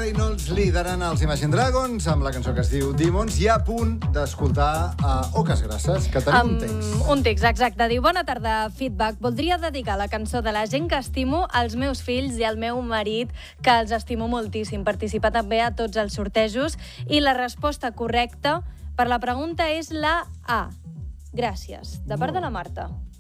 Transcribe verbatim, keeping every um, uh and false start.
Reynolds liderant els Imagine Dragons amb la cançó que es diu Demons i a punt d'escoltar uh, Oques Grasses, que tenim um, un text. Un text, exacte. Diu, bona tarda, feedback. Voldria dedicar la cançó de la gent que estimo als meus fills i al meu marit, que els estimo moltíssim. Participar també a tots els sortejos. I la resposta correcta per la pregunta és la A. Gràcies. De part de la Marta.